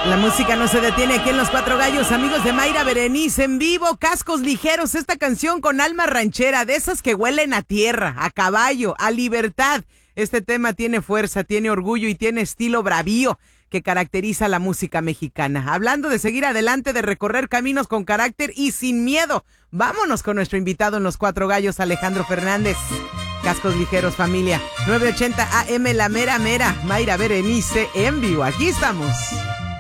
La música no se detiene aquí en Los Cuatro Gallos, amigos de Mayra Berenice en vivo, Cascos Ligeros, esta canción con alma ranchera, de esas que huelen a tierra, a caballo, a libertad. Este tema tiene fuerza, tiene orgullo y tiene estilo bravío que caracteriza la música mexicana. Hablando de seguir adelante, de recorrer caminos con carácter y sin miedo, vámonos con nuestro invitado en Los Cuatro Gallos, Alejandro Fernández. Cascos Ligeros, familia, 980 AM, la mera mera, Mayra Berenice en vivo, aquí estamos.